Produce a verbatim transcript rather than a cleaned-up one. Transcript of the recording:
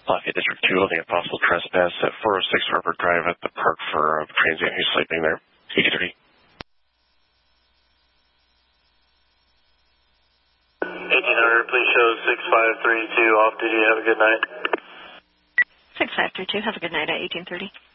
Lafayette District two, looking at possible trespass at four oh six Harvard Drive at the park for a transient who's sleeping there. eighteen thirty. eighteen hundred, please show six five three two off duty. Have a good night. six five three two, have a good night at eighteen thirty.